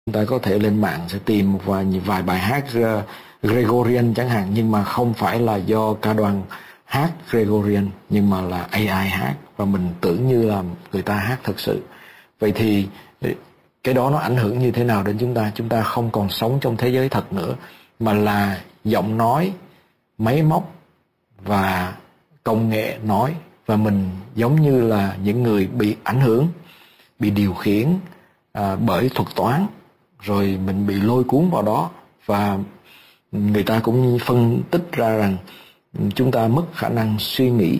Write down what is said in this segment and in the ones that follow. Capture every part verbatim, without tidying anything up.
Chúng ta có thể lên mạng sẽ tìm một vài, vài bài hát uh, Gregorian chẳng hạn, nhưng mà không phải là do ca đoàn hát Gregorian, nhưng mà là a i hát, và mình tưởng như là người ta hát thật sự. Vậy thì cái đó nó ảnh hưởng như thế nào đến chúng ta? Chúng ta không còn sống trong thế giới thật nữa, mà là giọng nói, máy móc và công nghệ nói, và mình giống như là những người bị ảnh hưởng, bị điều khiển à, bởi thuật toán, rồi mình bị lôi cuốn vào đó. Và người ta cũng phân tích ra rằng chúng ta mất khả năng suy nghĩ,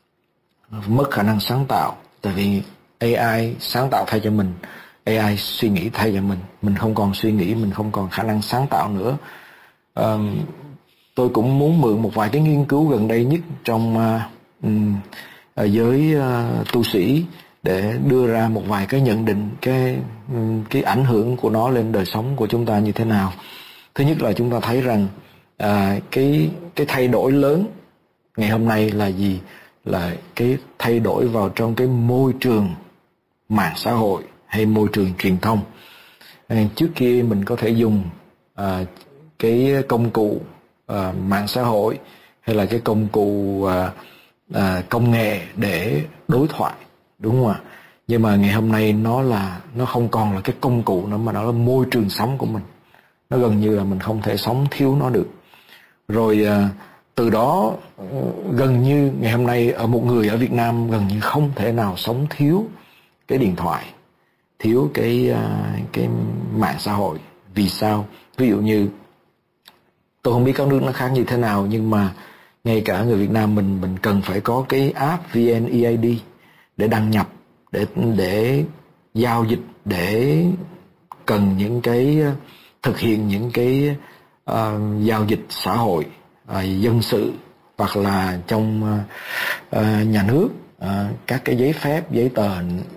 mất khả năng sáng tạo, tại vì a i sáng tạo thay cho mình, a i suy nghĩ thay cho mình. Mình không còn suy nghĩ, mình không còn khả năng sáng tạo nữa. à, Tôi cũng muốn mượn một vài cái nghiên cứu gần đây nhất trong uh, uh, giới uh, tu sĩ để đưa ra một vài cái nhận định cái um, cái ảnh hưởng của nó lên đời sống của chúng ta như thế nào. Thứ nhất là chúng ta thấy rằng uh, cái cái thay đổi lớn ngày hôm nay là gì? Là cái thay đổi vào trong cái môi trường mạng xã hội hay môi trường truyền thông. Uh, trước kia mình có thể dùng uh, cái công cụ Uh, mạng xã hội hay là cái công cụ uh, uh, công nghệ để đối thoại, đúng không ạ? Nhưng mà ngày hôm nay nó là nó không còn là cái công cụ nữa, mà nó là môi trường sống của mình. Nó gần như là mình không thể sống thiếu nó được. Rồi uh, từ đó uh, gần như ngày hôm nay ở một người ở Việt Nam gần như không thể nào sống thiếu cái điện thoại, thiếu cái uh, cái mạng xã hội. Vì sao? Ví dụ như tôi không biết các nước nó khác như thế nào, nhưng mà ngay cả người Việt Nam mình mình cần phải có cái app vê en e i đê để đăng nhập, để để giao dịch, để cần những cái thực hiện những cái uh, giao dịch xã hội, uh, dân sự, hoặc là trong uh, nhà nước, uh, các cái giấy phép, giấy tờ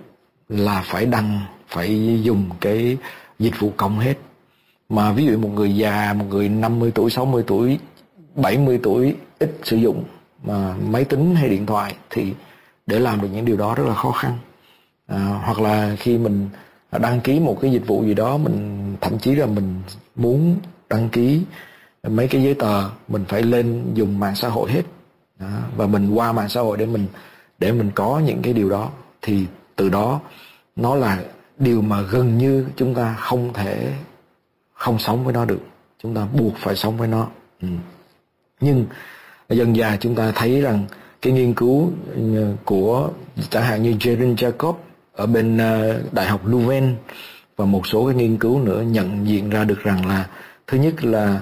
là phải đăng, phải dùng cái dịch vụ công hết. Mà ví dụ một người già, một người năm mươi tuổi, sáu mươi tuổi, bảy mươi tuổi ít sử dụng mà máy tính hay điện thoại thì để làm được những điều đó rất là khó khăn. À, hoặc là khi mình đăng ký một cái dịch vụ gì đó, mình thậm chí là mình muốn đăng ký mấy cái giấy tờ, mình phải lên dùng mạng xã hội hết. À, và mình qua mạng xã hội để mình để mình có những cái điều đó, thì từ đó nó là điều mà gần như chúng ta không thể không sống với nó được, chúng ta buộc phải sống với nó. Ừ. Nhưng dần dà chúng ta thấy rằng cái nghiên cứu của chẳng hạn như Jaren Jacob ở bên Đại học Leuven và một số cái nghiên cứu nữa nhận diện ra được rằng là thứ nhất là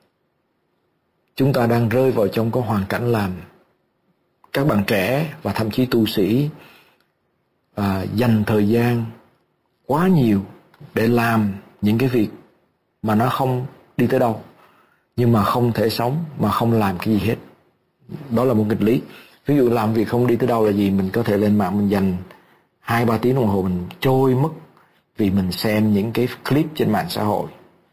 chúng ta đang rơi vào trong cái hoàn cảnh làm các bạn trẻ và thậm chí tu sĩ à, dành thời gian quá nhiều để làm những cái việc mà nó không đi tới đâu, nhưng mà không thể sống mà không làm cái gì hết. Đó là một nghịch lý. Ví dụ làm việc không đi tới đâu là gì? Mình có thể lên mạng mình dành hai ba tiếng đồng hồ mình trôi mất vì mình xem những cái clip trên mạng xã hội,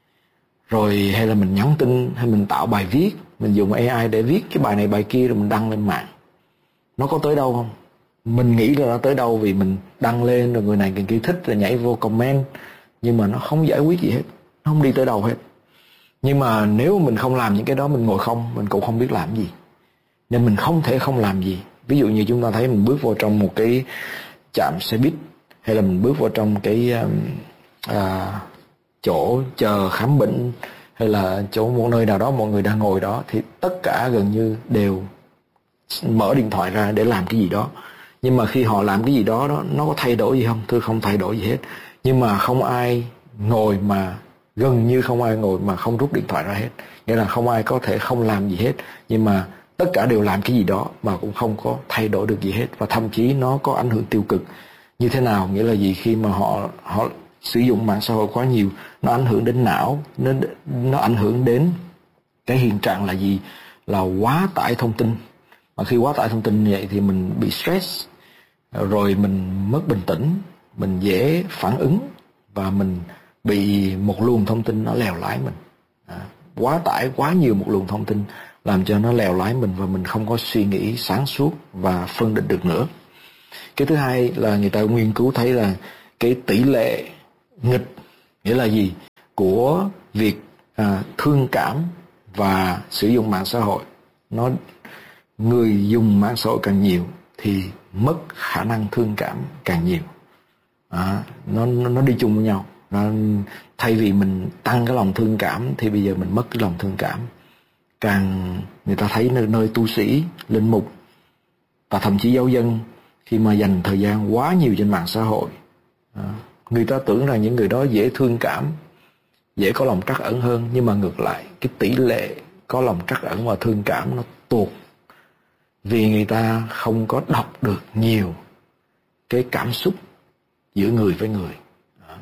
rồi hay là mình nhắn tin, hay mình tạo bài viết, mình dùng a i để viết cái bài này bài kia rồi mình đăng lên mạng. Nó có tới đâu không? Mình nghĩ là nó tới đâu vì mình đăng lên rồi người này người kia thích rồi nhảy vô comment, nhưng mà nó không giải quyết gì hết, nó không đi tới đâu hết. Nhưng mà nếu mình không làm những cái đó, mình ngồi không, mình cũng không biết làm gì, nên mình không thể không làm gì. Ví dụ như chúng ta thấy mình bước vào trong một cái trạm xe buýt, hay là mình bước vào trong cái à, chỗ chờ khám bệnh, hay là chỗ một nơi nào đó mọi người đang ngồi đó, thì tất cả gần như đều mở điện thoại ra để làm cái gì đó. Nhưng mà khi họ làm cái gì đó, đó nó có thay đổi gì không? Thưa, không thay đổi gì hết. Nhưng mà không ai ngồi mà gần như không ai ngồi mà không rút điện thoại ra hết. Nghĩa là không ai có thể không làm gì hết, nhưng mà tất cả đều làm cái gì đó mà cũng không có thay đổi được gì hết. Và thậm chí nó có ảnh hưởng tiêu cực. Như thế nào? Nghĩa là gì? Khi mà họ họ sử dụng mạng xã hội quá nhiều, nó ảnh hưởng đến não, nó, nó ảnh hưởng đến cái hiện trạng là gì? Là quá tải thông tin. Mà khi quá tải thông tin như vậy thì mình bị stress, rồi mình mất bình tĩnh, mình dễ phản ứng, và mình bị một luồng thông tin nó lèo lái mình. À, quá tải quá nhiều một luồng thông tin làm cho nó lèo lái mình, và mình không có suy nghĩ sáng suốt và phân định được nữa. Cái thứ hai là người ta nghiên cứu thấy là cái tỷ lệ nghịch Nghĩa là gì? Của việc à, thương cảm và sử dụng mạng xã hội. Nó người dùng mạng xã hội càng nhiều thì mất khả năng thương cảm càng nhiều. À, nó, nó nó đi chung với nhau. Nó, thay vì mình tăng cái lòng thương cảm thì bây giờ mình mất cái lòng thương cảm. Càng người ta thấy nơi, nơi tu sĩ, linh mục và thậm chí giáo dân khi mà dành thời gian quá nhiều trên mạng xã hội, à, người ta tưởng rằng những người đó dễ thương cảm, dễ có lòng trắc ẩn hơn, nhưng mà ngược lại cái tỷ lệ có lòng trắc ẩn và thương cảm nó tụt, vì người ta không có đọc được nhiều cái cảm xúc giữa người với người. Đó.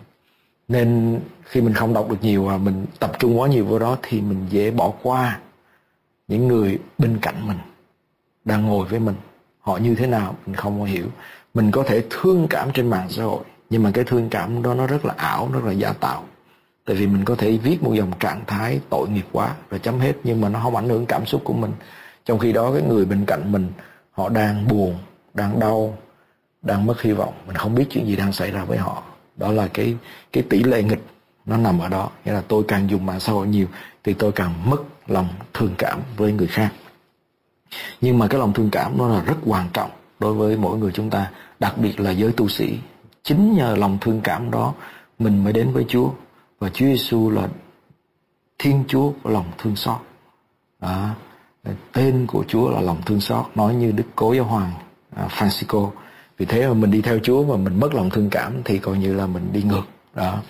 Nên khi mình không đọc được nhiều và mình tập trung quá nhiều vào đó thì mình dễ bỏ qua những người bên cạnh mình, đang ngồi với mình. Họ như thế nào mình không có hiểu. Mình có thể thương cảm trên mạng xã hội, nhưng mà cái thương cảm đó nó rất là ảo, rất là giả tạo. Tại vì mình có thể viết một dòng trạng thái tội nghiệp quá rồi chấm hết, nhưng mà nó không ảnh hưởng cảm xúc của mình. Trong khi đó cái người bên cạnh mình, họ đang buồn, đang đau, đang mất hy vọng, mình không biết chuyện gì đang xảy ra với họ. Đó là cái cái tỷ lệ nghịch nó nằm ở đó. Nghĩa là tôi càng dùng mạng xã hội nhiều thì tôi càng mất lòng thương cảm với người khác. Nhưng mà cái lòng thương cảm nó là rất quan trọng đối với mỗi người chúng ta, đặc biệt là giới tu sĩ. Chính nhờ lòng thương cảm đó mình mới đến với Chúa, và Chúa Giêsu là Thiên Chúa của lòng thương xót. Đó. Tên của Chúa là lòng thương xót, nói như Đức Cố Giáo Hoàng Francisco. Vì thế mà mình đi theo Chúa mà mình mất lòng thương cảm thì coi như là mình đi ngược. Đó.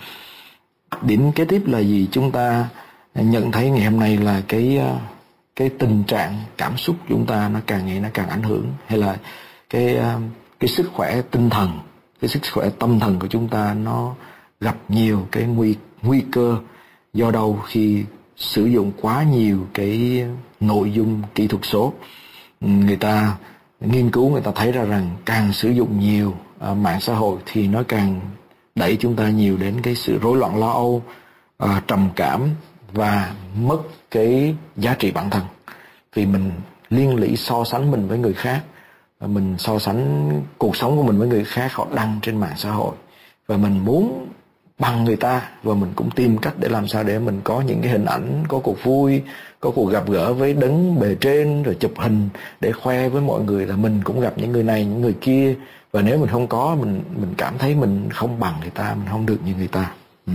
Điểm kế tiếp là gì? Chúng ta nhận thấy ngày hôm nay là cái cái tình trạng cảm xúc chúng ta nó càng ngày nó càng ảnh hưởng, hay là cái cái sức khỏe tinh thần, cái sức khỏe tâm thần của chúng ta nó gặp nhiều cái nguy nguy cơ. Do đâu? Khi sử dụng quá nhiều cái nội dung kỹ thuật số. Người ta nghiên cứu, người ta thấy ra rằng càng sử dụng nhiều uh, mạng xã hội thì nó càng đẩy chúng ta nhiều đến cái sự rối loạn lo âu, uh, trầm cảm và mất cái giá trị bản thân. Vì mình liên lỉ so sánh mình với người khác, mình so sánh cuộc sống của mình với người khác họ đăng trên mạng xã hội, và mình muốn bằng người ta, và mình cũng tìm cách để làm sao để mình có những cái hình ảnh, có cuộc vui, có cuộc gặp gỡ với đấng bề trên, rồi chụp hình để khoe với mọi người là mình cũng gặp những người này, những người kia. Và nếu mình không có, mình mình cảm thấy mình không bằng người ta, mình không được như người ta. Ừ.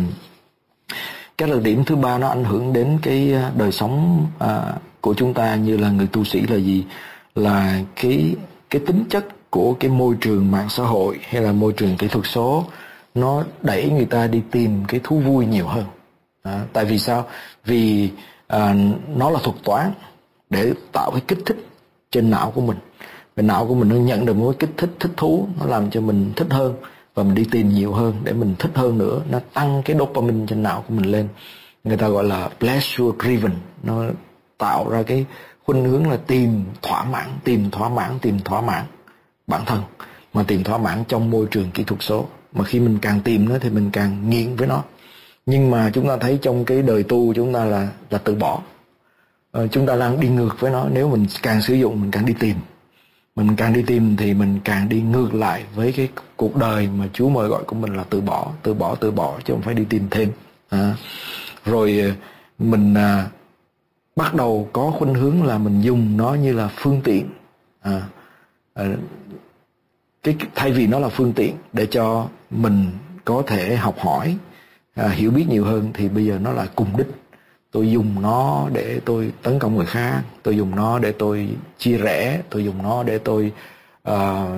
Cái đặc điểm thứ ba nó ảnh hưởng đến cái đời sống à, của chúng ta như là người tu sĩ là gì? Là cái cái tính chất của cái môi trường mạng xã hội hay là môi trường kỹ thuật số, nó đẩy người ta đi tìm cái thú vui nhiều hơn. À, tại vì sao? Vì à, nó là thuật toán để tạo cái kích thích trên não của mình. Và não của mình nó nhận được một cái kích thích, thích thú, nó làm cho mình thích hơn, và mình đi tìm nhiều hơn để mình thích hơn nữa. Nó tăng cái dopamine trên não của mình lên. Người ta gọi là pleasure driven. Nó tạo ra cái khuynh hướng là tìm thỏa mãn, tìm thỏa mãn, tìm thỏa mãn bản thân, mà tìm thỏa mãn trong môi trường kỹ thuật số. Mà khi mình càng tìm nó thì mình càng nghiện với nó. Nhưng mà chúng ta thấy trong cái đời tu chúng ta là là từ bỏ. Ờ, chúng ta đang đi ngược với nó. Nếu mình càng sử dụng mình càng đi tìm, mình càng đi tìm thì mình càng đi ngược lại với cái cuộc đời mà Chúa mời gọi của mình là từ bỏ, từ bỏ, từ bỏ, chứ không phải đi tìm thêm. À, rồi mình à, bắt đầu có khuynh hướng là mình dùng nó như là phương tiện. À, à, cái thay vì nó là phương tiện để cho mình có thể học hỏi, à, hiểu biết nhiều hơn, thì bây giờ nó là cùng đích. Tôi dùng nó để tôi tấn công người khác, tôi dùng nó để tôi chia rẽ, tôi dùng nó để tôi uh,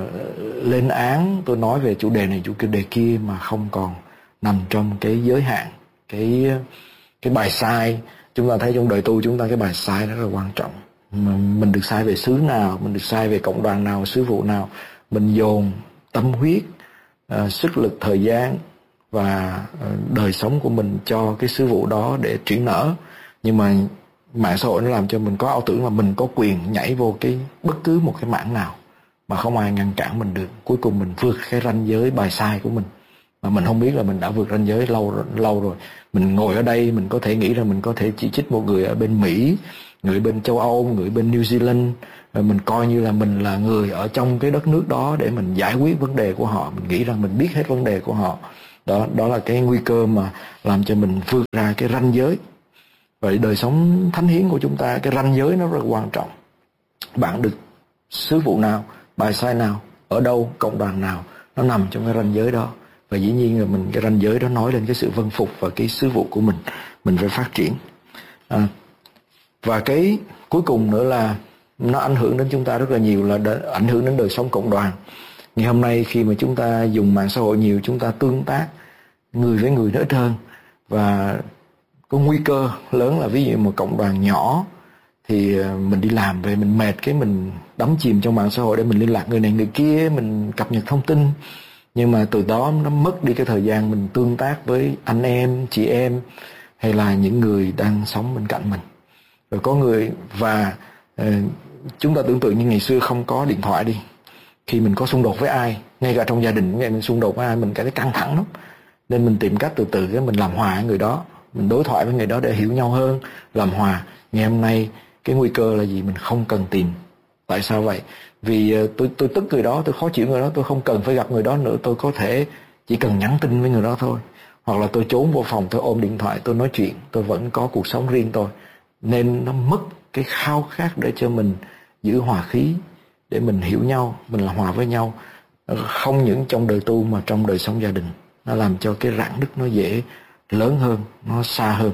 lên án, tôi nói về chủ đề này chủ đề kia mà không còn nằm trong cái giới hạn, cái cái bài sai. Chúng ta thấy trong đời tu chúng ta cái bài sai rất là quan trọng. Mình được sai về xứ nào, mình được sai về cộng đoàn nào, sứ vụ nào, mình dồn tâm huyết, uh, sức lực, thời gian và uh, đời sống của mình cho cái sứ vụ đó để triển nở. Nhưng mà mạng xã hội nó làm cho mình có ảo tưởng là mình có quyền nhảy vô cái bất cứ một cái mảng nào mà không ai ngăn cản mình được. Cuối cùng mình vượt cái ranh giới bài sai của mình mà mình không biết là mình đã vượt ranh giới lâu lâu rồi. Mình ngồi ở đây mình có thể nghĩ rằng mình có thể chỉ trích một người ở bên Mỹ, người bên châu Âu, người bên New Zealand, rồi mình coi như là mình là người ở trong cái đất nước đó để mình giải quyết vấn đề của họ. Mình nghĩ rằng mình biết hết vấn đề của họ. Đó, đó là cái nguy cơ mà làm cho mình vượt ra cái ranh giới. Vậy đời sống thánh hiến của chúng ta, cái ranh giới nó rất quan trọng. Bạn được sứ vụ nào, bài sai nào, ở đâu, cộng đoàn nào, nó nằm trong cái ranh giới đó. Và dĩ nhiên là mình cái ranh giới đó nói lên cái sự vâng phục và cái sứ vụ của mình, mình phải phát triển. À, và cái cuối cùng nữa là nó ảnh hưởng đến chúng ta rất là nhiều, là ảnh hưởng đến đời sống cộng đoàn. Ngày hôm nay khi mà chúng ta dùng mạng xã hội nhiều, chúng ta tương tác người với người nó ít hơn, và có nguy cơ lớn là ví dụ một cộng đoàn nhỏ thì mình đi làm về mình mệt, cái mình đắm chìm trong mạng xã hội để mình liên lạc người này người kia, mình cập nhật thông tin, nhưng mà từ đó nó mất đi cái thời gian mình tương tác với anh em, chị em hay là những người đang sống bên cạnh mình. Rồi có người và uh, chúng ta tưởng tượng như ngày xưa không có điện thoại đi, khi mình có xung đột với ai, ngay cả trong gia đình mình xung đột với ai mình cảm thấy căng thẳng lắm, nên mình tìm cách từ từ cái mình làm hòa người đó, mình đối thoại với người đó để hiểu nhau hơn, làm hòa. Ngày hôm nay cái nguy cơ là gì? Mình không cần tìm. Tại sao vậy? Vì uh, tôi tôi tức người đó, tôi khó chịu người đó, tôi không cần phải gặp người đó nữa, tôi có thể chỉ cần nhắn tin với người đó thôi, hoặc là tôi trốn vô phòng, tôi ôm điện thoại, tôi nói chuyện, tôi vẫn có cuộc sống riêng tôi. Nên nó mất cái khao khát để cho mình giữ hòa khí, để mình hiểu nhau, mình làm hòa với nhau, không những trong đời tu mà trong đời sống gia đình. Nó làm cho cái rạn nứt nó dễ lớn hơn, nó xa hơn.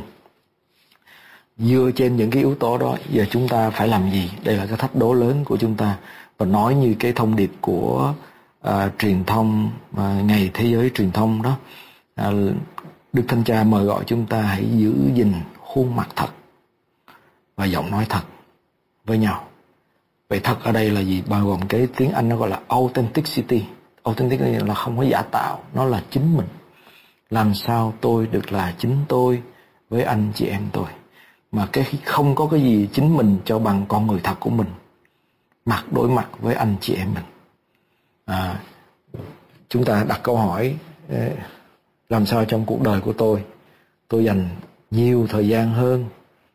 Dựa trên những cái yếu tố đó, giờ chúng ta phải làm gì? Đây là cái thách đố lớn của chúng ta. Và nói như cái thông điệp của à, truyền thông, à, ngày thế giới truyền thông đó, à, Đức Thánh Cha mời gọi chúng ta hãy giữ gìn khuôn mặt thật và giọng nói thật với nhau. Vậy thật ở đây là gì? Bao gồm cái tiếng Anh nó gọi là authenticity. Authenticity là không có giả tạo, nó là chính mình. Làm sao tôi được là chính tôi với anh chị em tôi, mà cái không có cái gì chính mình cho bằng con người thật của mình, mặt đối mặt với anh chị em mình. À, chúng ta đặt câu hỏi, làm sao trong cuộc đời của tôi, tôi dành nhiều thời gian hơn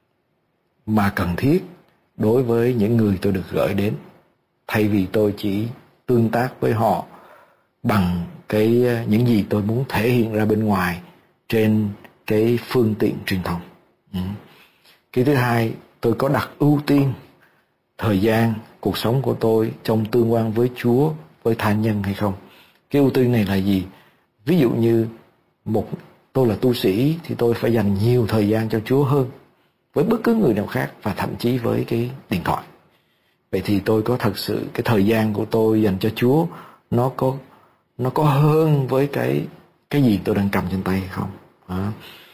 mà cần thiết đối với những người tôi được gửi đến, thay vì tôi chỉ tương tác với họ bằng cái những gì tôi muốn thể hiện ra bên ngoài trên cái phương tiện truyền thông. Ừ. Cái thứ hai, tôi có đặt ưu tiên thời gian cuộc sống của tôi trong tương quan với Chúa, với tha nhân hay không? Cái ưu tiên này là gì? Ví dụ như một tôi là tu sĩ thì tôi phải dành nhiều thời gian cho Chúa hơn với bất cứ người nào khác, và thậm chí với cái điện thoại. Vậy thì tôi có thật sự cái thời gian của tôi dành cho Chúa nó có nó có hơn với cái cái gì tôi đang cầm trên tay hay không? À,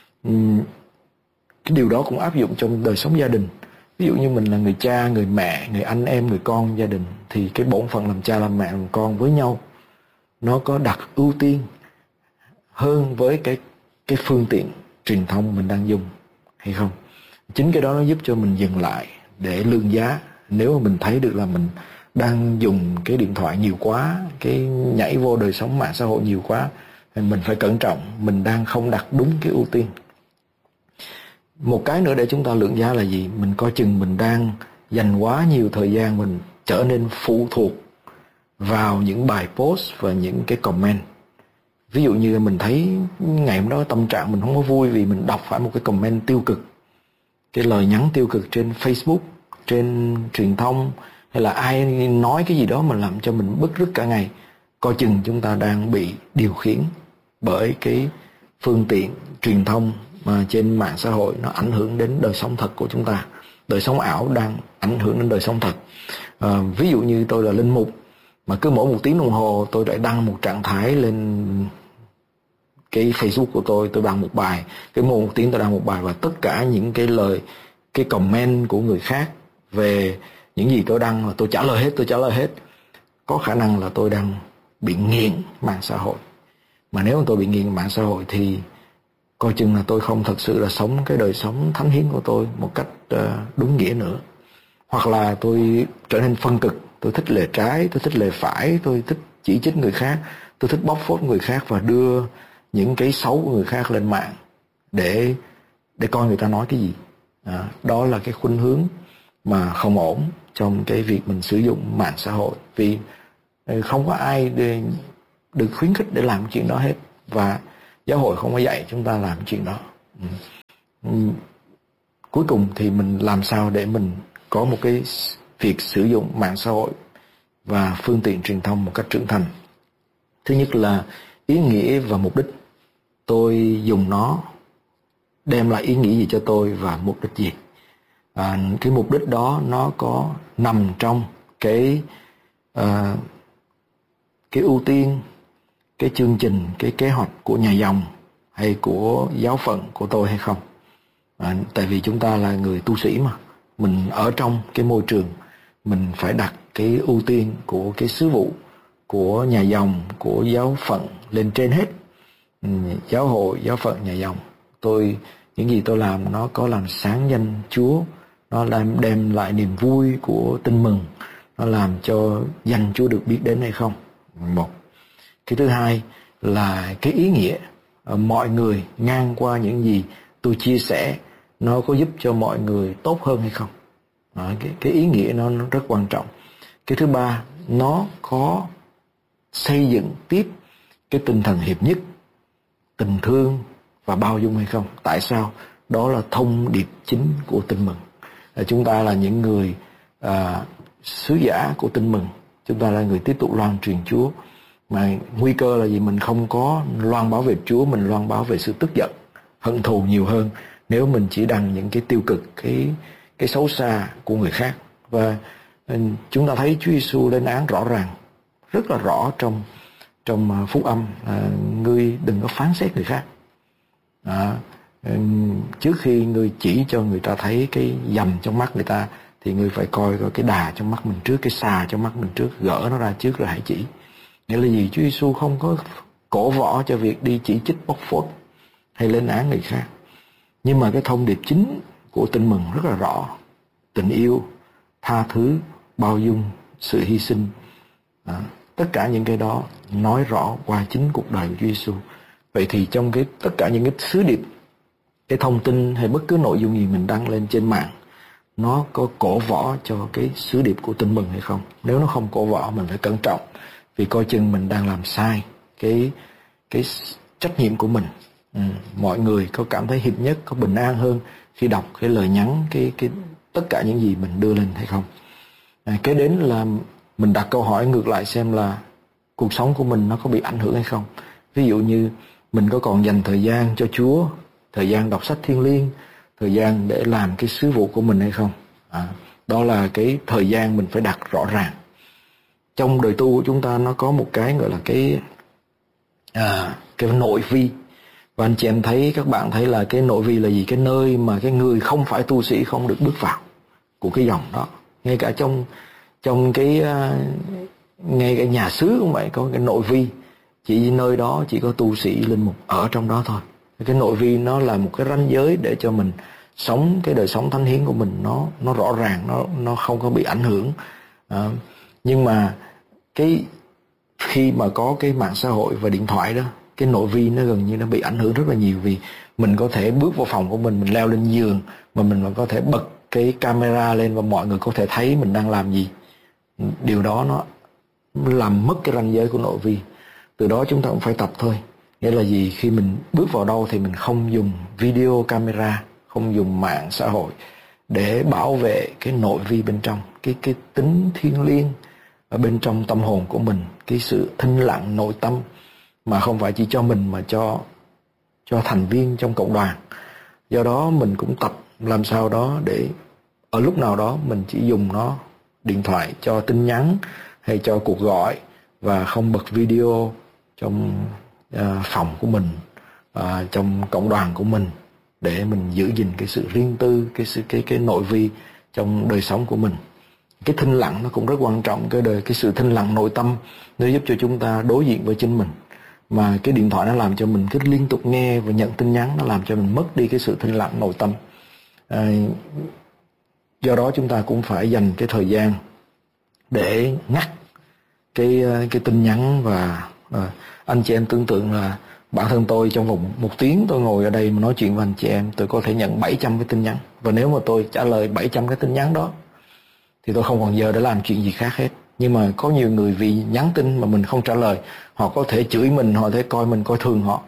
cái điều đó cũng áp dụng trong đời sống gia đình. Ví dụ như mình là người cha, người mẹ, người anh em, người con gia đình, thì cái bổn phận làm cha, làm mẹ, làm con với nhau nó có đặt ưu tiên hơn với cái cái phương tiện truyền thông mình đang dùng hay không? Chính cái đó nó giúp cho mình dừng lại để lương giá. Nếu mà mình thấy được là mình đang dùng cái điện thoại nhiều quá, cái nhảy vô đời sống mạng xã hội nhiều quá, thì mình phải cẩn trọng, mình đang không đặt đúng cái ưu tiên. Một cái nữa để chúng ta lượng giá là gì? Mình coi chừng mình đang dành quá nhiều thời gian, mình trở nên phụ thuộc vào những bài post và những cái comment. Ví dụ như mình thấy ngày hôm đó tâm trạng mình không có vui vì mình đọc phải một cái comment tiêu cực, cái lời nhắn tiêu cực trên Facebook, trên truyền thông, hay là ai nói cái gì đó mà làm cho mình bứt rứt cả ngày. Coi chừng chúng ta đang bị điều khiển bởi cái phương tiện truyền thông mà trên mạng xã hội, nó ảnh hưởng đến đời sống thật của chúng ta. Đời sống ảo đang ảnh hưởng đến đời sống thật. À, ví dụ như tôi là linh mục, mà cứ mỗi một tiếng đồng hồ tôi lại đăng một trạng thái lên cái Facebook của tôi, tôi đăng một bài, cái mỗi một tiếng tôi đăng một bài, và tất cả những cái lời, cái comment của người khác về những gì tôi đăng là tôi trả lời hết, tôi trả lời hết. Có khả năng là tôi đang bị nghiện mạng xã hội. Mà nếu mà tôi bị nghiện mạng xã hội thì coi chừng là tôi không thật sự là sống cái đời sống thánh hiến của tôi một cách uh, đúng nghĩa nữa. Hoặc là tôi trở nên phân cực, tôi thích lề trái, tôi thích lề phải, tôi thích chỉ trích người khác, tôi thích bóc phốt người khác và đưa những cái xấu của người khác lên mạng để để coi người ta nói cái gì. À, đó là cái khuynh hướng mà không ổn trong cái việc mình sử dụng mạng xã hội, vì không có ai để, được khuyến khích để làm chuyện đó hết. Và giáo hội không có dạy chúng ta làm chuyện đó. Ừ. Ừ. Cuối cùng thì mình làm sao để mình có một cái việc sử dụng mạng xã hội và phương tiện truyền thông một cách trưởng thành. Thứ nhất là ý nghĩa và mục đích. Tôi dùng nó đem lại ý nghĩa gì cho tôi và mục đích gì. À, cái mục đích đó nó có nằm trong cái à, cái ưu tiên, cái chương trình, cái kế hoạch của nhà dòng hay của giáo phận của tôi hay không. À, tại vì chúng ta là người tu sĩ mà, mình ở trong cái môi trường, mình phải đặt cái ưu tiên của cái sứ vụ, của nhà dòng, của giáo phận lên trên hết. Ừ, giáo hội, giáo phận, nhà dòng. Tôi những gì tôi làm nó có làm sáng danh Chúa, nó làm đem lại niềm vui của tin mừng, nó làm cho danh Chúa được biết đến hay không. Một. Cái thứ hai là cái ý nghĩa. Mọi người ngang qua những gì tôi chia sẻ, nó có giúp cho mọi người tốt hơn hay không. Đó, cái, cái ý nghĩa nó, nó rất quan trọng. Cái thứ ba, nó có xây dựng tiếp cái tinh thần hiệp nhất, tình thương và bao dung hay không. Tại sao? Đó là thông điệp chính của tin mừng. À, chúng ta là những người à, sứ giả của tin mừng. Chúng ta là người tiếp tục loan truyền Chúa. Mà nguy cơ là gì? Mình không có loan báo về Chúa, mình loan báo về sự tức giận, hận thù nhiều hơn nếu mình chỉ đăng những cái tiêu cực, cái cái xấu xa của người khác. Và chúng ta thấy Chúa Giêsu lên án rõ ràng, rất là rõ trong trong phúc âm, à, ngươi đừng có phán xét người khác. À, trước khi ngươi chỉ cho người ta thấy cái dầm trong mắt người ta thì ngươi phải coi coi cái đà trong mắt mình trước, cái xà trong mắt mình trước, gỡ nó ra trước rồi hãy chỉ. Nghĩa là gì? Chúa Giêsu không có cổ võ cho việc đi chỉ trích bóc phốt hay lên án người khác. Nhưng mà cái thông điệp chính của tin mừng rất là rõ: tình yêu, tha thứ, bao dung, sự hy sinh. Đó. Tất cả những cái đó nói rõ qua chính cuộc đời của Chúa Giêsu. Vậy thì trong cái tất cả những cái sứ điệp, cái thông tin hay bất cứ nội dung gì mình đăng lên trên mạng, nó có cổ võ cho cái sứ điệp của tin mừng hay không? Nếu nó không cổ võ, mình phải cẩn trọng, vì coi chừng mình đang làm sai cái cái trách nhiệm của mình. Ừ, mọi người có cảm thấy hiệp nhất, có bình an hơn khi đọc cái lời nhắn, cái cái tất cả những gì mình đưa lên hay không? À, kế đến là mình đặt câu hỏi ngược lại xem là cuộc sống của mình nó có bị ảnh hưởng hay không. Ví dụ như mình có còn dành thời gian cho Chúa, thời gian đọc sách thiêng liêng, thời gian để làm cái sứ vụ của mình hay không. À, đó là cái thời gian mình phải đặt rõ ràng. Trong đời tu của chúng ta nó có một cái gọi là cái à, cái nội vi. Và anh chị em thấy, các bạn thấy là cái nội vi là gì? Cái nơi mà cái người không phải tu sĩ không được bước vào của cái dòng đó. Ngay cả trong trong cái uh, ngay cả nhà xứ cũng vậy, có cái nội vi. Chỉ nơi đó chỉ có tu sĩ linh mục ở trong đó thôi. Cái nội vi nó là một cái ranh giới để cho mình sống cái đời sống thánh hiến của mình nó nó rõ ràng, nó nó không có bị ảnh hưởng. À, nhưng mà cái khi mà có cái mạng xã hội và điện thoại đó, cái nội vi nó gần như nó bị ảnh hưởng rất là nhiều. Vì mình có thể bước vào phòng của mình, mình leo lên giường mà mình còn có thể bật cái camera lên và mọi người có thể thấy mình đang làm gì. Điều đó nó làm mất cái ranh giới của nội vi. Từ đó chúng ta cũng phải tập thôi. Nghĩa là gì? Khi mình bước vào đâu thì mình không dùng video camera, không dùng mạng xã hội để bảo vệ cái nội vi bên trong, cái cái tính thiêng liêng ở bên trong tâm hồn của mình, cái sự thinh lặng nội tâm, mà không phải chỉ cho mình mà cho cho thành viên trong cộng đoàn. Do đó mình cũng tập làm sao đó để ở lúc nào đó mình chỉ dùng nó, điện thoại cho tin nhắn hay cho cuộc gọi, và không bật video trong uh, phòng của mình, uh, trong cộng đoàn của mình, để mình giữ gìn cái sự riêng tư, cái sự cái cái nội vi trong đời sống của mình. Cái thinh lặng nó cũng rất quan trọng. Cái đời cái sự thinh lặng nội tâm nó giúp cho chúng ta đối diện với chính mình. Mà cái điện thoại nó làm cho mình cứ liên tục nghe và nhận tin nhắn, nó làm cho mình mất đi cái sự thinh lặng nội tâm. À, do đó chúng ta cũng phải dành cái thời gian để ngắt cái cái tin nhắn. Và à, anh chị em tưởng tượng là bản thân tôi trong vòng một tiếng tôi ngồi ở đây mà nói chuyện với anh chị em, tôi có thể nhận bảy trăm cái tin nhắn. Và nếu mà tôi trả lời bảy trăm cái tin nhắn đó thì tôi không còn giờ để làm chuyện gì khác hết. Nhưng mà có nhiều người vì nhắn tin mà mình không trả lời, họ có thể chửi mình, họ có thể coi mình coi thường họ.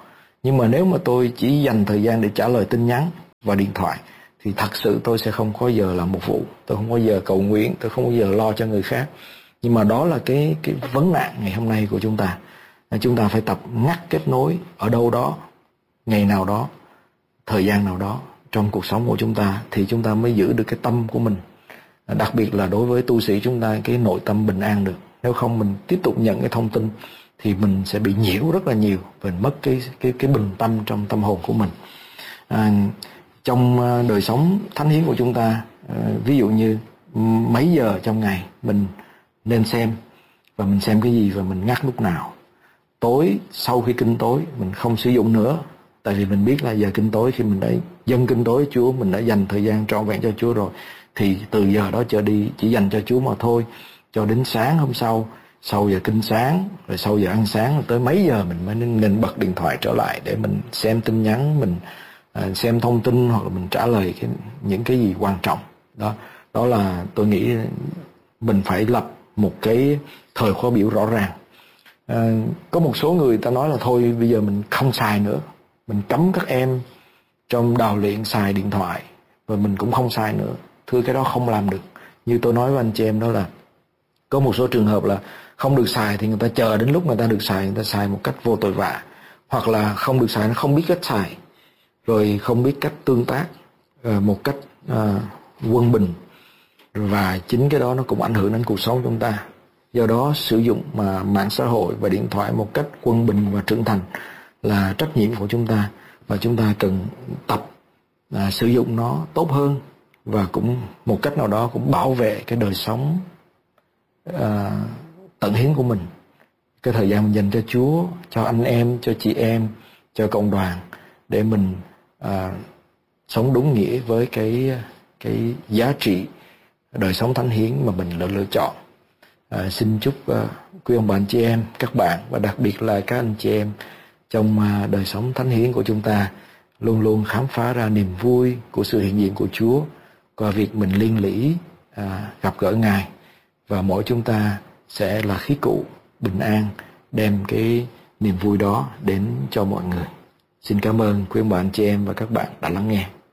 Nhưng mà nếu mà tôi chỉ dành thời gian để trả lời tin nhắn và điện thoại thì thật sự tôi sẽ không có giờ làm mục vụ, tôi không có giờ cầu nguyện, tôi không có giờ lo cho người khác. Nhưng mà đó là cái cái vấn nạn ngày hôm nay của chúng ta. Chúng ta phải tập ngắt kết nối ở đâu đó, ngày nào đó, thời gian nào đó trong cuộc sống của chúng ta, thì chúng ta mới giữ được cái tâm của mình. Đặc biệt là đối với tu sĩ chúng ta, cái nội tâm bình an được. Nếu không mình tiếp tục nhận cái thông tin thì mình sẽ bị nhiễu rất là nhiều, và mất cái cái cái bình tâm trong tâm hồn của mình. À, trong đời sống thánh hiến của chúng ta, à, ví dụ như mấy giờ trong ngày mình nên xem, và mình xem cái gì và mình ngắt lúc nào. Tối sau khi kinh tối mình không sử dụng nữa, tại vì mình biết là giờ kinh tối, khi mình đã dâng kinh tối Chúa, mình đã dành thời gian trọn vẹn cho Chúa rồi, thì từ giờ đó trở đi chỉ dành cho Chúa mà thôi, cho đến sáng hôm sau, sau giờ kinh sáng, rồi sau giờ ăn sáng, rồi tới mấy giờ mình mới nên bật điện thoại trở lại để mình xem tin nhắn, mình uh, xem thông tin, hoặc là mình trả lời cái, những cái gì quan trọng. Đó, đó là tôi nghĩ mình phải lập một cái thời khóa biểu rõ ràng. Uh, có một số người ta nói là thôi bây giờ mình không xài nữa, mình cấm các em trong đào luyện xài điện thoại, và mình cũng không xài nữa. Thưa, cái đó không làm được. Như tôi nói với anh chị em, đó là có một số trường hợp là không được xài thì người ta chờ đến lúc người ta được xài, người ta xài một cách vô tội vạ, hoặc là không được xài, nó không biết cách xài, rồi không biết cách tương tác uh, một cách uh, quân bình, và chính cái đó nó cũng ảnh hưởng đến cuộc sống của chúng ta. Do đó sử dụng mà mạng xã hội và điện thoại một cách quân bình và trưởng thành là trách nhiệm của chúng ta, và chúng ta cần tập à, sử dụng nó tốt hơn, và cũng một cách nào đó cũng bảo vệ cái đời sống à, tận hiến của mình, cái thời gian mình dành cho Chúa, cho anh em, cho chị em, cho cộng đoàn, để mình à, sống đúng nghĩa với cái cái giá trị đời sống thánh hiến mà mình đã lựa chọn. À, xin chúc uh, quý ông bà anh chị em, các bạn, và đặc biệt là các anh chị em trong uh, đời sống thánh hiến của chúng ta luôn luôn khám phá ra niềm vui của sự hiện diện của Chúa qua việc mình liên lỉ uh, gặp gỡ Ngài, và mỗi chúng ta sẽ là khí cụ bình an đem cái niềm vui đó đến cho mọi người. Xin cảm ơn quý ông bà anh chị em và các bạn đã lắng nghe.